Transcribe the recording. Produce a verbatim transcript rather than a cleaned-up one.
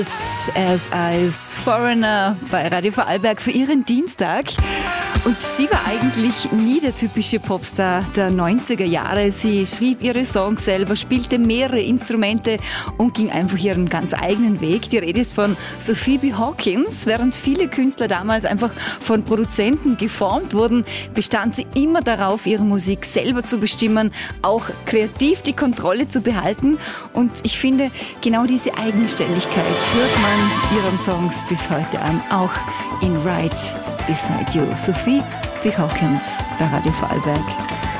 As Eyes Foreigner bei Radio Vorarlberg für ihren Dienstag. Und sie war eigentlich nie der typische Popstar der neunziger Jahre. Sie schrieb ihre Songs selber, spielte mehrere Instrumente und ging einfach ihren ganz eigenen Weg. Die Rede ist von Sophie B. Hawkins. Während viele Künstler damals einfach von Produzenten geformt wurden, bestand sie immer darauf, ihre Musik selber zu bestimmen, auch kreativ die Kontrolle zu behalten. Und ich finde, genau diese Eigenständigkeit hört man ihren Songs bis heute an, auch in Right Beside You. Sophie B. Hawkins bei Radio Vorarlberg.